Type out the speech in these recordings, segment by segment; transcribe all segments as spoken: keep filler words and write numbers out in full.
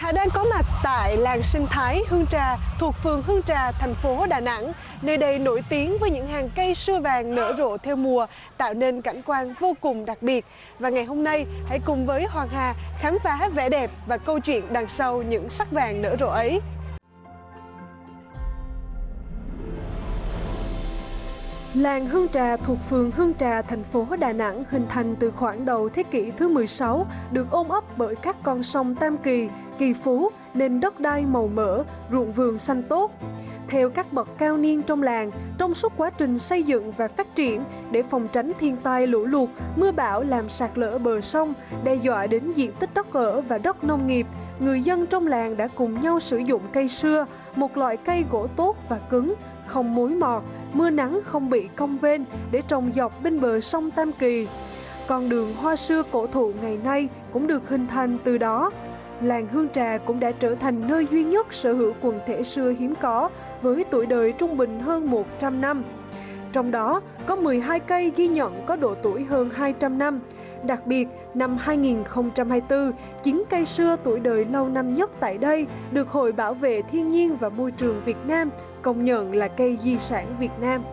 Hà đang có mặt tại làng sinh thái Hương Trà thuộc phường Hương Trà, thành phố Đà Nẵng. Nơi đây nổi tiếng với những hàng cây sưa vàng nở rộ theo mùa, tạo nên cảnh quan vô cùng đặc biệt. Và ngày hôm nay, hãy cùng với Hoàng Hà khám phá vẻ đẹp và câu chuyện đằng sau những sắc vàng nở rộ ấy. Làng Hương Trà thuộc phường Hương Trà, thành phố Đà Nẵng hình thành từ khoảng đầu thế kỷ thứ mười sáu, được ôm ấp bởi các con sông Tam Kỳ, Kỳ Phú nên đất đai màu mỡ, ruộng vườn xanh tốt. Theo các bậc cao niên trong làng, trong suốt quá trình xây dựng và phát triển để phòng tránh thiên tai lũ lụt, mưa bão làm sạt lở bờ sông, đe dọa đến diện tích đất ở và đất nông nghiệp, người dân trong làng đã cùng nhau sử dụng cây sưa, một loại cây gỗ tốt và cứng, không mối mọt, mưa nắng không bị cong vênh để trồng dọc bên bờ sông Tam Kỳ. Con đường hoa sưa cổ thụ ngày nay cũng được hình thành từ đó. Làng Hương Trà cũng đã trở thành nơi duy nhất sở hữu quần thể sưa hiếm có với tuổi đời trung bình hơn một trăm năm. Trong đó có mười hai cây ghi nhận có độ tuổi hơn hai trăm năm. Đặc biệt, năm hai nghìn không trăm hai mươi tư, chín cây sưa tuổi đời lâu năm nhất tại đây được Hội Bảo vệ Thiên nhiên và Môi trường Việt Nam công nhận là cây di sản Việt Nam.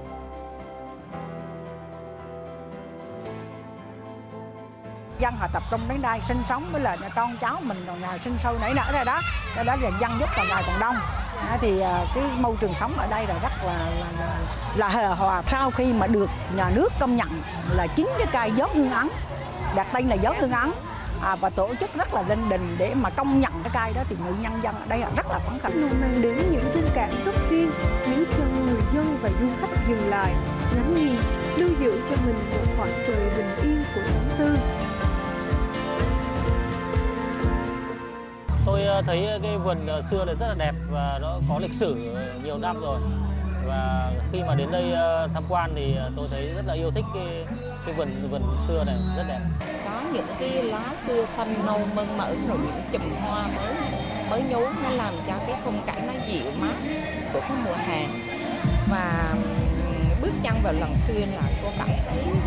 Dân họ tập trung đến đây sinh sống với là con cháu mình còn nhà sinh sôi nảy nở ra đó, do đó là dân rất là ngày còn đông. Đó, thì cái môi trường sống ở đây là rất là là, là, là hài hòa. Sau khi mà được nhà nước công nhận là chín cái cây giót hương ấn, đặt tên là giót hương ấn, à, và tổ chức rất là linh đình để mà công nhận cái cây đó, thì người nhân dân ở đây là rất là phấn khởi. Luôn mang đến những tình cảm rất riêng, những chân người dân và du khách dừng lại, ngắm nhìn, lưu giữ cho mình một khoảng trời bình yên của tháng tư. Tôi thấy cái vườn xưa này rất là đẹp và nó có lịch sử nhiều năm rồi. Và khi mà đến đây tham quan thì tôi thấy rất là yêu thích cái, cái vườn vườn xưa này, rất đẹp. Có những cái lá xưa xanh nâu mơn mởn, rồi những chùm hoa mới mới nhú, nó làm cho cái khung cảnh nó dịu mát của cái mùa hè. Và bước chân vào lần xưa là cô cảm thấy